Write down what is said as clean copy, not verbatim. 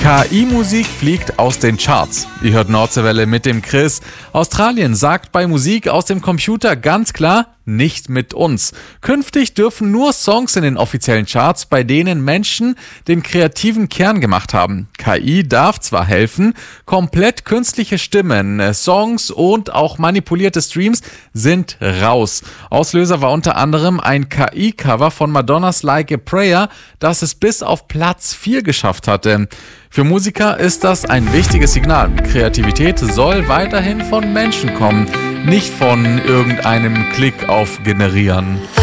KI-Musik fliegt aus den Charts. Ihr hört Nordseewelle mit dem Chris. Australien sagt bei Musik aus dem Computer ganz klar, nicht mit uns. Künftig dürfen nur Songs in den offiziellen Charts, bei denen Menschen den kreativen Kern gemacht haben. KI darf zwar helfen, komplett künstliche Stimmen, Songs und auch manipulierte Streams sind raus. Auslöser war unter anderem ein KI-Cover von Madonnas Like a Prayer, das es bis auf Platz 4 geschafft hatte. Für Musiker ist das ein wichtiges Signal. Kreativität soll weiterhin von Menschen kommen, nicht von irgendeinem Klick auf Generieren.